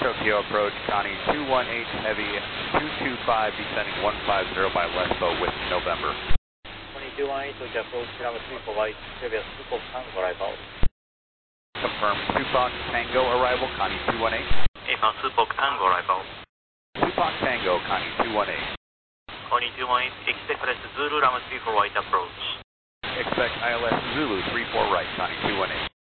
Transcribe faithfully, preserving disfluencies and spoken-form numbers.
Tokyo approach, Connie two one eight heavy, two two five descending one five zero by Lesbo with November. twenty-two one eight, Tokyo approach, Lima three four right, previous Tupac Tango arrival. Confirm Tupac Tango arrival, Connie two one eight. Affirm Tupac Tango arrival. Tupac Tango, Connie two one eight. Connie two one eight, expect less Zulu, Lima three four right approach. Expect I L S Zulu three four right, Connie two one eight.